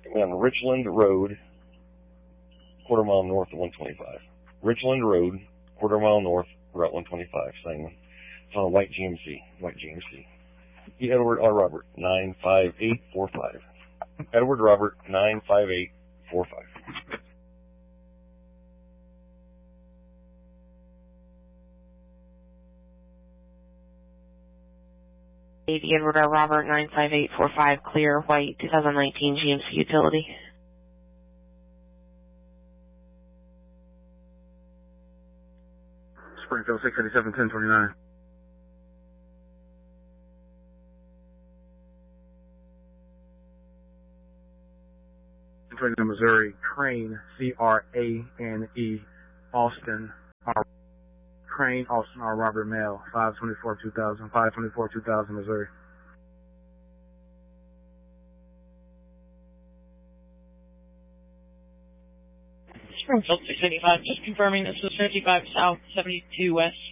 on Richland Road, quarter mile north of 125. Richland Road, quarter mile north, Route 125, Sangamon. It's on a white GMC. E. Edward R. Robert, 95845. Edward Robert, 95845. Edward R. Robert, 95845, clear, white, 2019 GMC utility. Springfield 687 1029. Missouri, Crane, C-R-A-N-E, Austin, Crane, Austin R. Robert Mail, 524-2000, Missouri. Springfield 685, just confirming this was 55 South, 72 West.